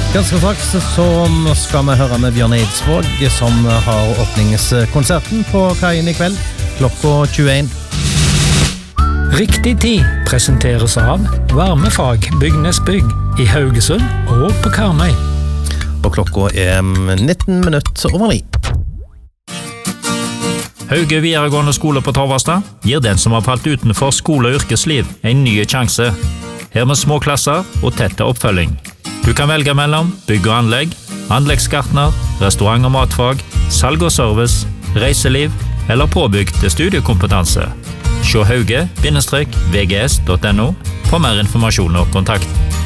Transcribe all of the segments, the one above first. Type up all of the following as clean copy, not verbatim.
Ganske straks så skal vi høre med Bjørn Eidsvåg, som har åpningskonserten på Kaien I kveld, klokka 21. Riktig tid presenteres av Varmefag Bygnes Bygg I Haugesund og på Karmøy. Og klokka 19 minutter over 9. Hauge videregående skole på Torvastad gir den som har falt utenfor skole- og yrkesliv en ny sjanse. Her med små klasser og tette oppfølging. Du kan velge mellom bygg og anlegg, anleggsgartner, restaurant- og matfag, salg og service, reiseliv eller påbygg til studiekompetanse. Se hauge-vgs.no for mer informasjon og kontakt.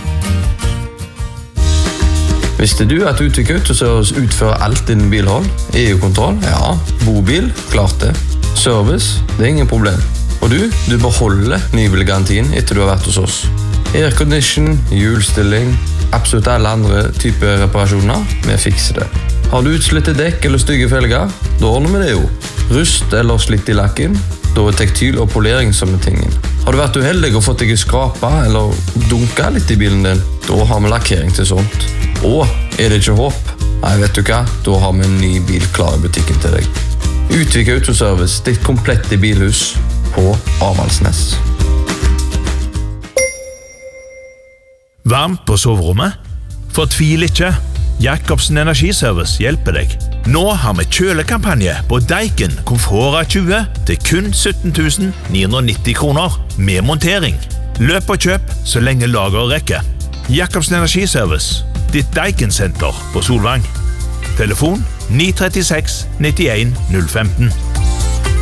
Visste du at Utvik Autoservice utfører alt innen bilhold? EU-kontroll? Ja. Bobil? Klart det. Service? Det ingen problem. Og du beholder nybilgarantien etter du har vært hos oss. Aircondition, hjulstilling, absolutt alle andre typer reparasjoner, vi fikser det. Har du utslitte dekk eller stygge felger? Da ordner vi det jo. Rust eller slitt I lakken? Da tektil og polering som tingen. Har du vært uheldig og fått deg skrapa eller dunka litt I bilen din? Da har vi lakkering til sånt. Og det ikke håp? Nei, vet du hva? Da har vi en ny bil klar I butikken til deg. Utvik Autoservice, ditt komplette bilhus på Avaldsnes. Varmt på soverommet? Fortvil ikke. Jacobsen Energiservice hjelper deg. Nå har vi kjølekampanje på Daikin Komfora 20 til kun 17 990 kroner med montering. Løp og kjøp så lenge lager rekker. Jacobsen Energiservice, ditt Daikin-senter på Solvang. Telefon 936 91 015.